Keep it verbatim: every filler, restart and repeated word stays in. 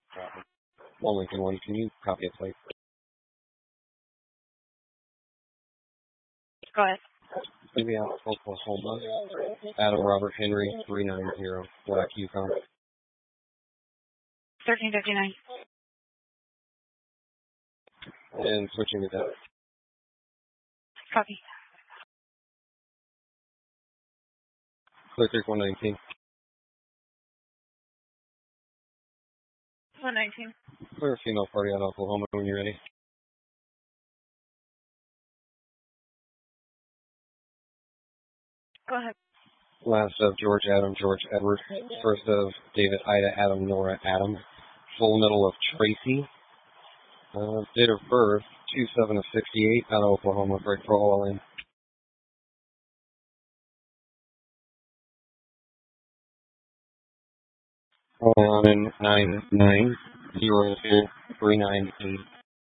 One Lincoln one, can you copy a plate? Go ahead. Maybe out of Oklahoma. Adam Robert Henry, three nine zero, Black Yukon. thirteen fifty-nine. And switching to that. Copy. Clear Creek one nineteen. one nineteen. Clear female party out of Oklahoma when you're ready. Go ahead. Last of George Adam, George Edward. First of David Ida Adam, Nora Adam. Full middle of Tracy. Uh, date of birth, two seven of sixty-eight out of Oklahoma. Break for all in. On nine nine zero two three nine eight.